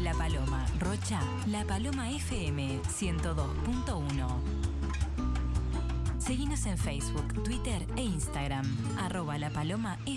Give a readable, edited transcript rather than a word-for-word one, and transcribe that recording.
La Paloma, Rocha, La Paloma FM 102.1. Seguinos en Facebook, Twitter e Instagram, @lapalomafm.